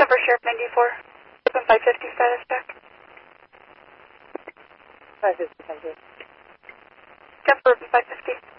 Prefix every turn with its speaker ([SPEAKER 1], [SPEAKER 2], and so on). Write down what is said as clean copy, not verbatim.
[SPEAKER 1] Cover Sheriff 94. Open 550 status check.
[SPEAKER 2] 550, thank you.
[SPEAKER 1] Cover Open 550.